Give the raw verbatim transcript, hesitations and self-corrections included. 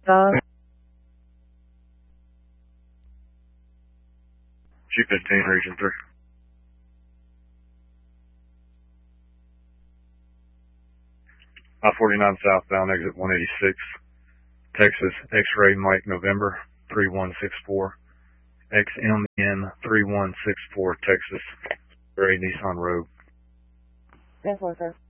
five. G fifteen, Region three. I forty-nine southbound, exit one eighty-six, Texas, X-ray Mike November, three one six four, X M N three one six four, Texas, Gray Nissan Rogue. ten four, sir.